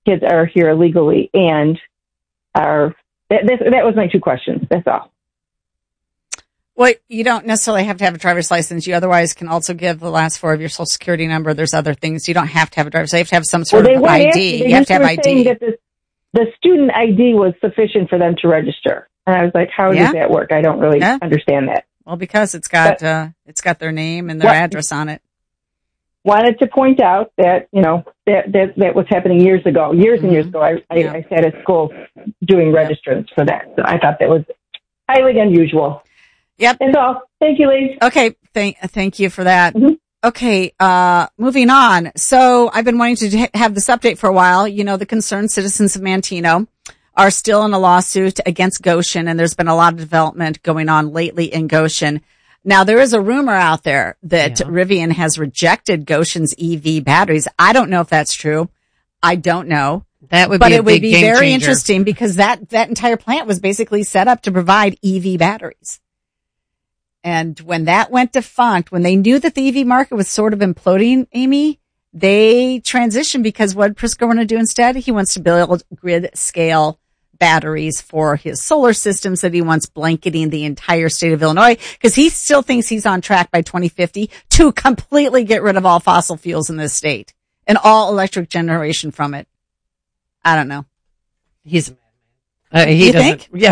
kids are here illegally and are, that was my two questions. That's all. Well, you don't necessarily have to have a driver's license. You otherwise can also give the last four of your social security number. There's other things. You don't have to have a driver's license. You have to have some sort of ID. You have to have ID. That the student ID was sufficient for them to register. And I was like, how does that work? I don't really understand that. Well, because it's got their name and their address on it. Wanted to point out that, that was happening years and years ago. I sat at school doing registrants for that. So I thought that was highly unusual. Yep. That's all. Thank you, ladies. Okay. Thank you for that. Mm-hmm. Okay. Moving on. So I've been wanting to have this update for a while. The concerned citizens of Manteno are still in a lawsuit against Goshen, and there's been a lot of development going on lately in Goshen. Now, there is a rumor out there that Rivian has rejected Goshen's EV batteries. I don't know if that's true. I don't know. That would but be it a would big be game very changer. Interesting because that entire plant was basically set up to provide EV batteries. And when that went defunct, when they knew that the EV market was sort of imploding, Amy, they transitioned because what Prisco want to do instead? He wants to build grid scale batteries for his solar systems that he wants blanketing the entire state of Illinois because he still thinks he's on track by 2050 to completely get rid of all fossil fuels in this state and all electric generation from it. I don't know. He's a madman. You think? Yeah.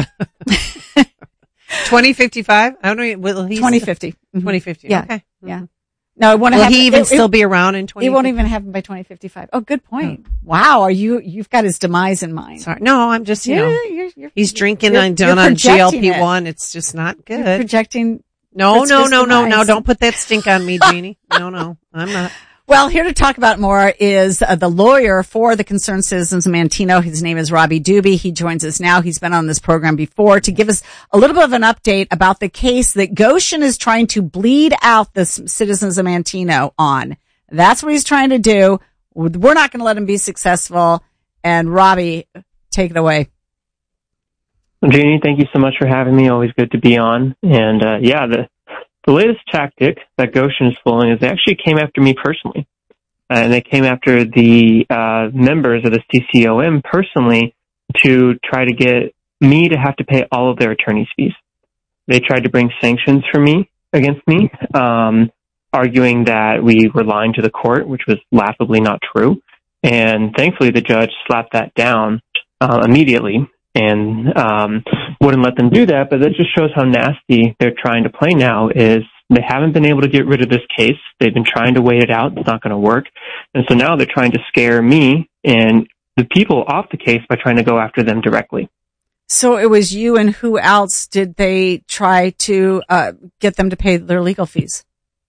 2055? I don't know. Will he 2050. 2050. Yeah. Okay. Yeah. No, it won't Will have he even still be around in 2050? He won't even have him by 2055. Oh, good point. Oh. Wow. You've got his demise in mind. Sorry. No, I'm just, he's drinking on GLP-1. It's just not good. You're projecting. No. Don't put that stink on me, Jeannie. No, I'm not. Well, here to talk about more is the lawyer for the concerned citizens of Manteno. His name is Robbie Doobie. He joins us now. He's been on this program before to give us a little bit of an update about the case that Goshen is trying to bleed out the citizens of Manteno on. That's what he's trying to do. We're not going to let him be successful. And Robbie, take it away. Jeannie, thank you so much for having me. Always good to be on. And the latest tactic that Goshen is pulling is they actually came after me personally. And they came after the members of the CCOM personally to try to get me to have to pay all of their attorney's fees. They tried to bring sanctions against me, arguing that we were lying to the court, which was laughably not true. And thankfully, the judge slapped that down immediately and wouldn't let them do that. But that just shows how nasty they're trying to play now. Is they haven't been able to get rid of this case. They've been trying to wait it out. It's not going to work. And so now they're trying to scare me and the people off the case by trying to go after them directly. So it was you, and who else did they try to get them to pay their legal fees?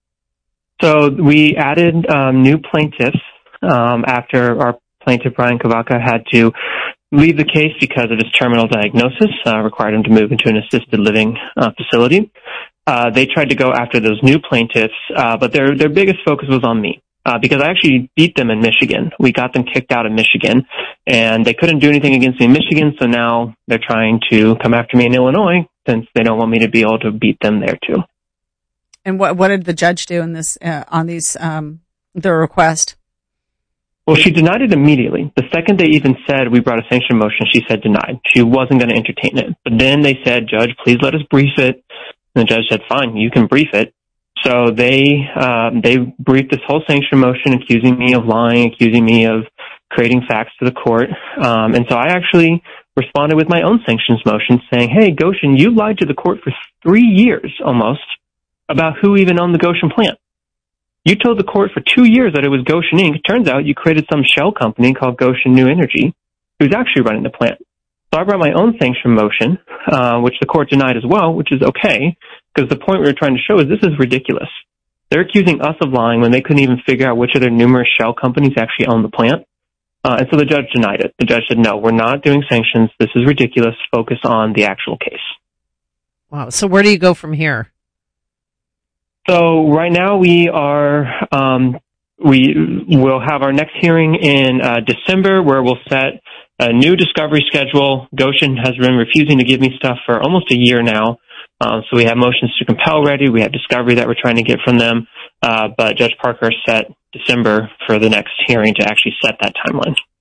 So we added new plaintiffs after our plaintiff, Brian Kavaka, had to leave the case because of his terminal diagnosis, required him to move into an assisted living facility. They tried to go after those new plaintiffs, but their biggest focus was on me. Because I actually beat them in Michigan. We got them kicked out of Michigan, and they couldn't do anything against me in Michigan, so now they're trying to come after me in Illinois since they don't want me to be able to beat them there too. And what did the judge do in this on these their request? Well, she denied it immediately. The second they even said we brought a sanction motion, she said denied. She wasn't going to entertain it. But then they said, "Judge, please let us brief it." And the judge said, "Fine, you can brief it." So they briefed this whole sanction motion, accusing me of lying, accusing me of creating facts to the court. And so I actually responded with my own sanctions motion saying, "Hey, Goshen, you lied to the court for 3 years almost about who even owned the Goshen plant. You told the court for 2 years that it was Goshen Inc. It turns out you created some shell company called Goshen New Energy who's actually running the plant." So I brought my own sanction motion, which the court denied as well, which is okay, because the point we were trying to show is this is ridiculous. They're accusing us of lying when they couldn't even figure out which of their numerous shell companies actually own the plant. And so the judge denied it. The judge said, "No, we're not doing sanctions. This is ridiculous. Focus on the actual case." Wow. So where do you go from here? So right now we will have our next hearing in December, where we'll set a new discovery schedule. Goshen has been refusing to give me stuff for almost a year now. So we have motions to compel ready. We have discovery that we're trying to get from them. But Judge Parker set December for the next hearing to actually set that timeline.